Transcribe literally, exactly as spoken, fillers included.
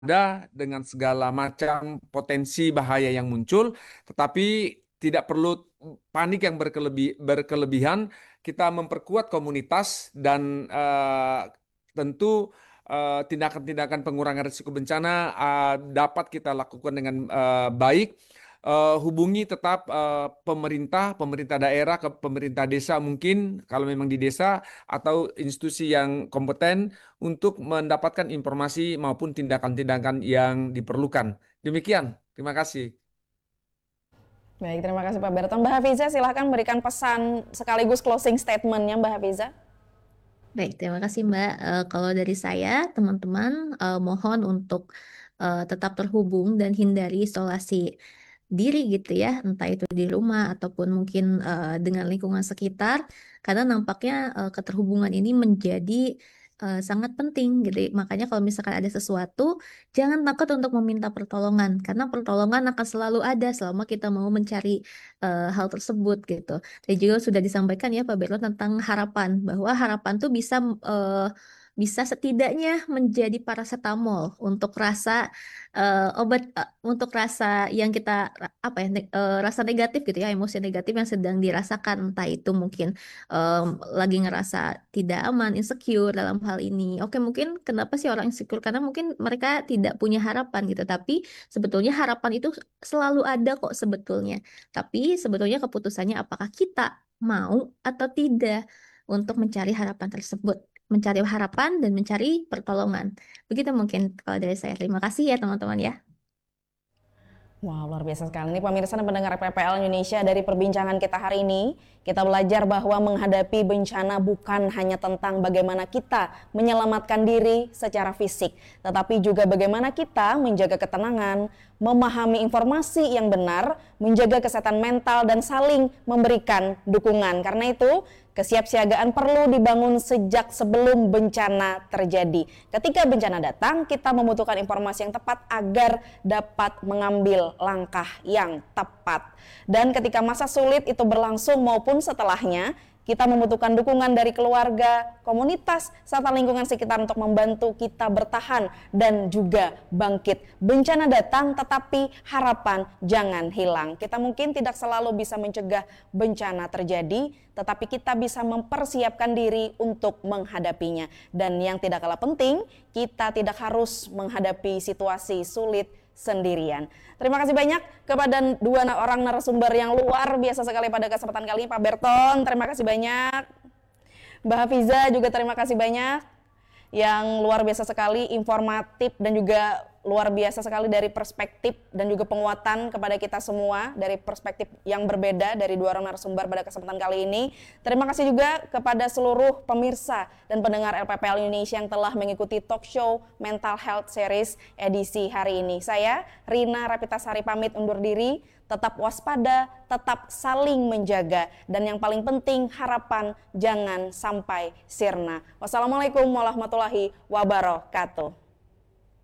waspada dengan segala macam potensi bahaya yang muncul, tetapi tidak perlu panik yang berkelebih, berkelebihan. Kita memperkuat komunitas dan eh, tentu eh, tindakan-tindakan pengurangan risiko bencana eh, dapat kita lakukan dengan eh, baik. Eh, hubungi tetap eh, pemerintah, pemerintah daerah, ke pemerintah desa mungkin kalau memang di desa atau institusi yang kompeten untuk mendapatkan informasi maupun tindakan-tindakan yang diperlukan. Demikian, terima kasih. Baik, terima kasih Pak Berton. Mbak Hafiza, silahkan berikan pesan sekaligus closing statement-nya Mbak Hafiza. Baik, terima kasih Mbak. Eh, kalau dari saya, teman-teman eh, mohon untuk eh, tetap terhubung dan hindari isolasi diri gitu ya, entah itu di rumah ataupun mungkin eh, dengan lingkungan sekitar, karena nampaknya eh, keterhubungan ini menjadi eh, sangat penting gitu. Makanya kalau misalkan ada sesuatu, jangan takut untuk meminta pertolongan, karena pertolongan akan selalu ada selama kita mau mencari eh, hal tersebut gitu. Dan juga sudah disampaikan ya Pak Berlo tentang harapan, bahwa harapan tuh bisa eh, bisa setidaknya menjadi parasetamol untuk rasa eh, obat eh, untuk rasa yang kita apa ya ne- eh, rasa negatif gitu ya, emosi negatif yang sedang dirasakan, entah itu mungkin em, lagi ngerasa tidak aman, insecure dalam hal ini. Oke, mungkin kenapa sih orang insecure? Karena mungkin mereka tidak punya harapan gitu. Tapi sebetulnya harapan itu selalu ada kok sebetulnya. Tapi sebetulnya keputusannya apakah kita mau atau tidak untuk mencari harapan tersebut, mencari harapan dan mencari pertolongan. Begitu mungkin kalau dari saya. Terima kasih ya teman-teman ya. Wah, luar biasa sekali. Ini pemirsa dan pendengar P P L Indonesia, dari perbincangan kita hari ini, kita belajar bahwa menghadapi bencana bukan hanya tentang bagaimana kita menyelamatkan diri secara fisik, tetapi juga bagaimana kita menjaga ketenangan, memahami informasi yang benar, menjaga kesehatan mental, dan saling memberikan dukungan. Karena itu, kesiapsiagaan perlu dibangun sejak sebelum bencana terjadi. Ketika bencana datang, kita membutuhkan informasi yang tepat agar dapat mengambil langkah yang tepat. Dan ketika masa sulit itu berlangsung maupun setelahnya, kita membutuhkan dukungan dari keluarga, komunitas, serta lingkungan sekitar untuk membantu kita bertahan dan juga bangkit. Bencana datang tetapi harapan jangan hilang. Kita mungkin tidak selalu bisa mencegah bencana terjadi, tetapi kita bisa mempersiapkan diri untuk menghadapinya. Dan yang tidak kalah penting, kita tidak harus menghadapi situasi sulit sendirian. Terima kasih banyak kepada dua orang narasumber yang luar biasa sekali pada kesempatan kali ini. Pak Berton, terima kasih banyak. Mbak Hafiza juga terima kasih banyak. Yang luar biasa sekali, informatif dan juga luar biasa sekali dari perspektif dan juga penguatan kepada kita semua dari perspektif yang berbeda dari dua orang narasumber pada kesempatan kali ini. Terima kasih juga kepada seluruh pemirsa dan pendengar L P P L Indonesia yang telah mengikuti talk show Mental Health Series edisi hari ini. Saya Rina Rapitasari pamit undur diri. Tetap waspada, tetap saling menjaga, dan yang paling penting harapan jangan sampai sirna. Wassalamualaikum warahmatullahi wabarakatuh.